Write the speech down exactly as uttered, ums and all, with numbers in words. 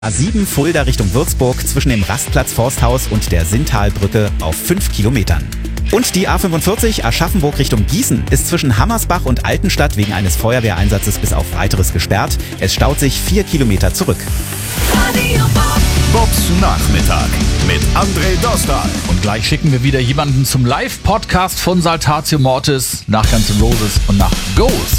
A sieben Fulda Richtung Würzburg zwischen dem Rastplatz Forsthaus und der Sinntalbrücke auf fünf Kilometern. Und die A fünfundvierzig Aschaffenburg Richtung Gießen ist zwischen Hammersbach und Altenstadt wegen eines Feuerwehreinsatzes bis auf Weiteres gesperrt. Es staut sich vier Kilometer zurück. Bobs Nachmittag mit André Dostal. Und gleich schicken wir wieder jemanden zum Live-Podcast von Saltatio Mortis nach Guns N' Roses und nach Ghost.